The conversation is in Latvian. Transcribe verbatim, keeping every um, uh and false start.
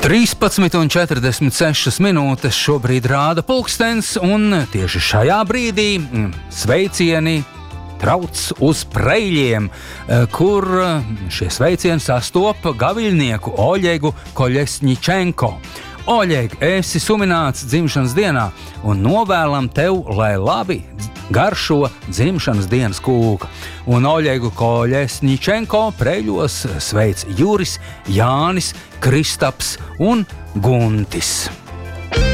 trīspadsmit un četrdesmit sešas minūtes šobrīd rāda pulkstens, un tieši šajā brīdī sveicieni trauc uz Preļiem, kur šie sveicieni sastopa gaviļnieku Oļegu Koļesņičenko. Oļeg, esi sumināts dzimšanas dienā un novēlam tev, lai labi garšo dzimšanas dienas kūka. Un Oļegu Koļesņičenko Preļos sveic Juris, Jānis, Kristaps un Guntis.